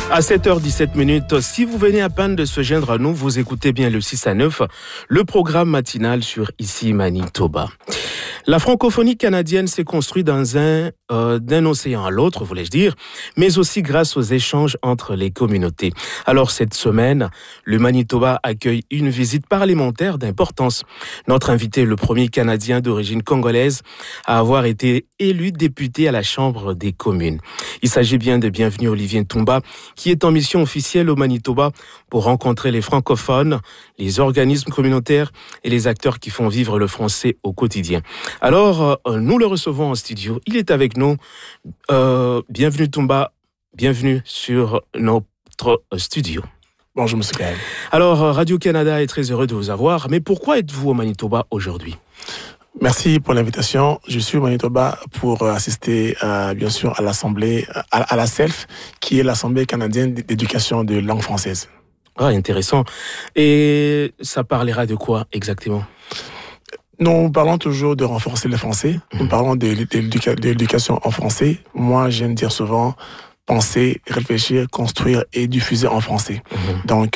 À 7h17, si vous venez à peine de se joindre à nous, vous écoutez bien le 6 à 9, le programme matinal sur Ici Manitoba. La francophonie canadienne s'est construite d'un océan à l'autre, voulais-je dire, mais aussi grâce aux échanges entre les communautés. Alors cette semaine, le Manitoba accueille une visite parlementaire d'importance. Notre invité est le premier Canadien d'origine congolaise à avoir été élu député à la Chambre des communes. Il s'agit bien de Bienvenu Olivier Ntumba, qui est en mission officielle au Manitoba pour rencontrer les francophones, les organismes communautaires et les acteurs qui font vivre le français au quotidien. Alors, nous le recevons en studio. Il est avec nous. Bienvenue Ntumba, bienvenue sur notre studio. Bonjour, M. Gaël. Alors, Radio-Canada est très heureux de vous avoir, mais pourquoi êtes-vous au Manitoba aujourd'hui ? Merci pour l'invitation. Je suis au Manitoba pour assister, bien sûr, à l'Assemblée, à la CELF, qui est l'Assemblée canadienne d'éducation de langue française. Ah, intéressant. Et ça parlera de quoi exactement ? Nous parlons toujours de renforcer le français. Nous parlons de l'éducation en français. Moi, j'aime dire souvent penser, réfléchir, construire et diffuser en français. Donc,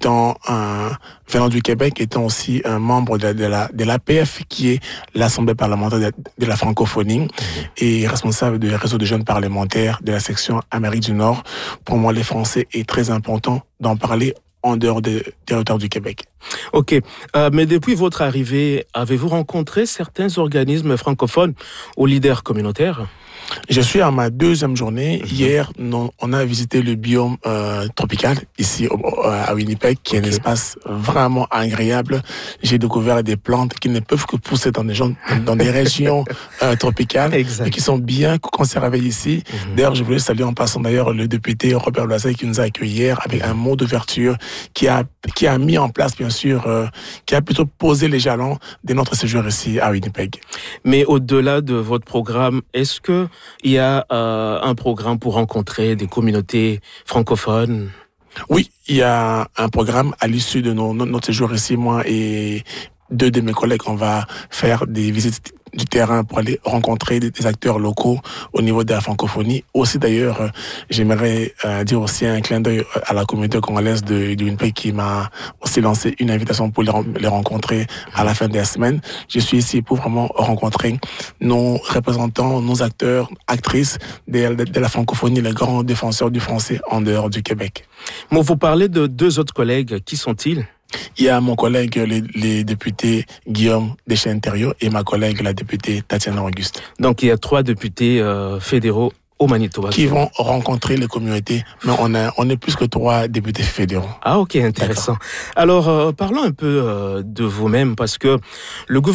venant du Québec, étant aussi un membre de l'APF, qui est l'Assemblée parlementaire de la francophonie, et responsable du réseau de jeunes parlementaires de la section Amérique du Nord, pour moi, le français est très important d'en parler en dehors des territoires du Québec. Ok, mais depuis votre arrivée, avez-vous rencontré certains organismes francophones ou leaders communautaires ? Je suis à ma deuxième journée. Hier, on a visité le biome tropical ici à Winnipeg, qui est un espace vraiment agréable. J'ai découvert des plantes qui ne peuvent que pousser dans des régions tropicales et qui sont bien conservées ici. D'ailleurs, je voulais saluer en passant d'ailleurs le député Robert Loisel qui nous a accueillis hier avec un mot d'ouverture qui a mis en place, bien sûr, qui a plutôt posé les jalons de notre séjour ici à Winnipeg. Mais au-delà de votre programme, est-ce que il y a un programme pour rencontrer des communautés francophones? Oui, il y a un programme à l'issue de notre séjour ici. Moi et deux de mes collègues, on va faire des visites du terrain pour aller rencontrer des acteurs locaux au niveau de la francophonie. Aussi d'ailleurs, j'aimerais dire aussi un clin d'œil à la communauté congolaise de Winnipeg qui m'a aussi lancé une invitation pour les rencontrer à la fin de la semaine. Je suis ici pour vraiment rencontrer nos représentants, nos acteurs, actrices de la francophonie, les grands défenseurs du français en dehors du Québec. Bon, vous parlez de deux autres collègues. Qui sont-ils ? Il y a mon collègue, les députés Guillaume Deschênes-Thériault et ma collègue, la députée Tatiana Auguste. Donc, il y a 3 députés fédéraux au Manitoba. Qui vont rencontrer les communautés. Mais on est plus que 3 députés fédéraux. Ah, ok, intéressant. D'accord. Alors, parlons un peu de vous-même, parce que le gouvernement